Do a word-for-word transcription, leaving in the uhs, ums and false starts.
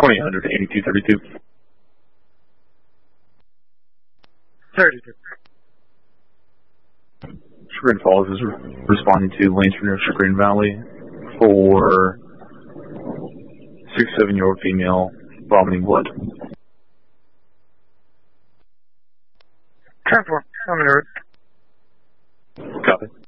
twenty hundred eighty-two thirty-two. thirty-two. Chagrin Falls is re responding to Lansford near Chagrin Valley for six, seven-year-old female vomiting blood. ten four, I'm in the route. Copy.